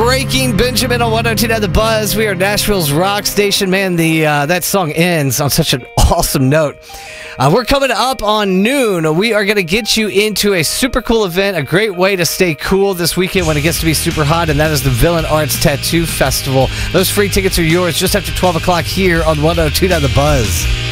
Breaking Benjamin on 102.9 The Buzz. We are Nashville's rock station. Man, that song ends on such an awesome note. We're coming up on noon. We are going to get you into a super cool event, a great way to stay cool this weekend when it gets to be super hot, and that is the Villain Arts Tattoo Festival. Those free tickets are yours just after 12 o'clock here on 102.9 The Buzz.